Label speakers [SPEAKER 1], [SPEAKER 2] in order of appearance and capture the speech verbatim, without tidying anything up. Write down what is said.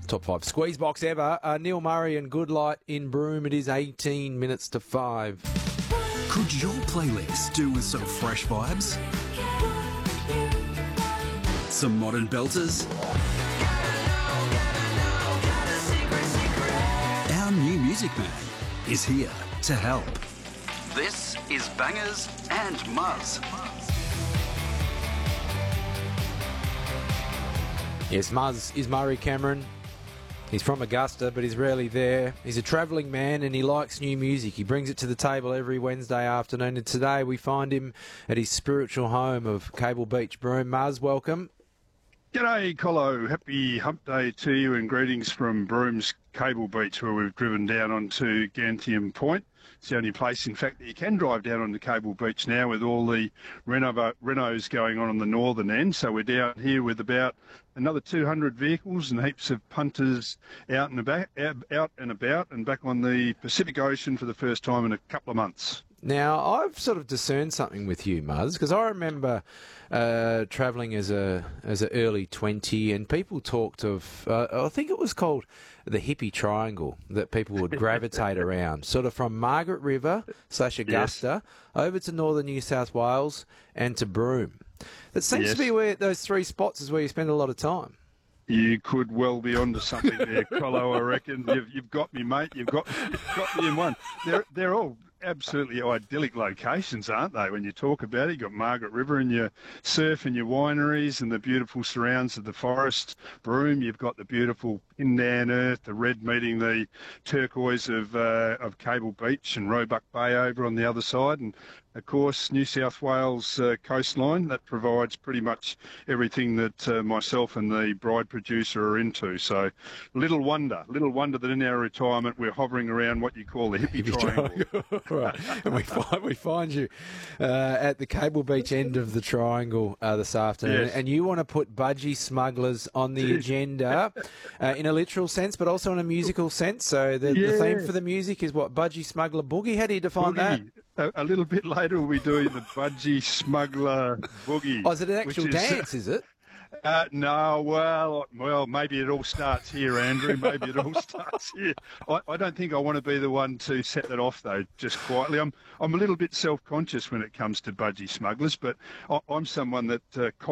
[SPEAKER 1] Top five squeeze box ever. Uh, Neil Murray and Good Light in Broome. It is eighteen minutes to five.
[SPEAKER 2] Could your playlist do with some fresh vibes? Some modern belters? Our new music man is here to help. This is Bangers and Muzz.
[SPEAKER 1] Yes, Muzz is Murray Cameron. He's from Augusta, but he's rarely there. He's a travelling man and he likes new music. He brings it to the table every Wednesday afternoon, and today we find him at his spiritual home of Cable Beach, Broome. Muzz, welcome.
[SPEAKER 3] G'day, Colo. Happy hump day to you and greetings from Broome's Cable Beach, where we've driven down onto Ganthium Point. It's the only place, in fact, that you can drive down onto Cable Beach now with all the reno- renos going on on the northern end. So we're down here with about another two hundred vehicles and heaps of punters out and about, out and about and back on the Pacific Ocean for the first time in a couple of months.
[SPEAKER 1] Now, I've sort of discerned something with you, Muzz, because I remember uh, travelling as a as an early twenty, and people talked of, uh, I think it was called the hippie triangle, that people would gravitate around, sort of from Margaret River slash Augusta yes. over to northern New South Wales and to Broome. That seems yes. to be where those three spots is where you spend a lot of time.
[SPEAKER 3] You could well be onto something there, Colo, I reckon. You've, you've got me, mate. You've got, you've got me in one. They're, they're all absolutely idyllic locations, aren't they, when you talk about it? You've got Margaret River and your surf and your wineries and the beautiful surrounds of the forest. Broome, you've got the beautiful Pindan earth, the red meeting the turquoise of uh, of Cable Beach and Roebuck Bay over on the other side. And, of course, New South Wales uh, coastline, that provides pretty much everything that uh, myself and the bride producer are into. So little wonder, little wonder that in our retirement we're hovering around what you call the hippie, hippie triangle.
[SPEAKER 1] triangle. Right. And we find, we find you uh, at the Cable Beach end of the triangle uh, this afternoon.
[SPEAKER 3] Yes.
[SPEAKER 1] And you want to put budgie smugglers on the agenda uh, in a literal sense, but also in a musical sense. So the,
[SPEAKER 3] yeah.
[SPEAKER 1] the theme for the music is what? Budgie Smuggler Boogie? How do you define
[SPEAKER 3] Boogie.
[SPEAKER 1] that?
[SPEAKER 3] A, a little bit later we'll be doing the Budgie Smuggler Boogie.
[SPEAKER 1] Oh, is it an actual
[SPEAKER 3] is,
[SPEAKER 1] dance, is it?
[SPEAKER 3] Uh, no, well, well, maybe it all starts here, Andrew. Maybe it all starts here. I, I don't think I want to be the one to set that off, though, just quietly. I'm I'm a little bit self-conscious when it comes to Budgie Smugglers, but I, I'm someone that uh,